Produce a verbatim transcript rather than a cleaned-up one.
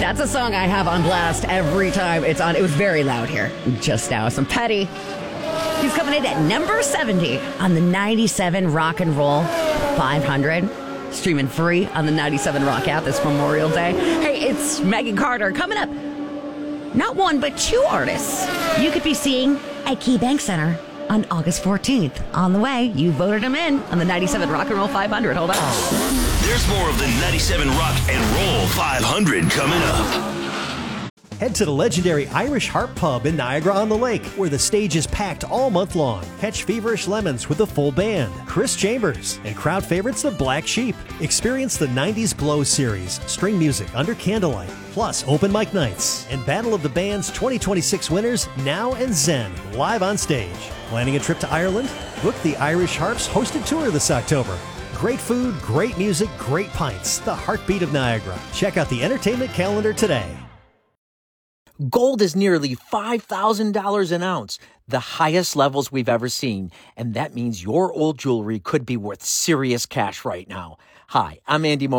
That's a song I have on blast every time it's on. It was very loud here just now. Some Petty. He's coming in at number seventy on the ninety-seven Rock and Roll five hundred. Streaming free on the ninety-seven Rock app this Memorial Day. Hey, it's Megan Carter coming up. Not one, but two artists you could be seeing at KeyBank Center on August fourteenth. On the way, you voted them in on the ninety-seven Rock and Roll five hundred. Hold on. There's more of the ninety-seven Rock and Roll five hundred coming up. Head to the legendary Irish Harp Pub in Niagara-on-the-Lake, where the stage is packed all month long. Catch Feverish Lemons with a full band, Chris Chambers, and crowd favorites the Black Sheep. Experience the nineties Blow series, string music under candlelight, plus open mic nights, and Battle of the Bands twenty twenty-six winners, Now and Zen, live on stage. Planning a trip to Ireland? Book the Irish Harps hosted tour this October. Great food, great music, great pints. The heartbeat of Niagara. Check out the entertainment calendar today. Gold is nearly five thousand dollars an ounce, the highest levels we've ever seen. And that means your old jewelry could be worth serious cash right now. Hi, I'm Andy Mo.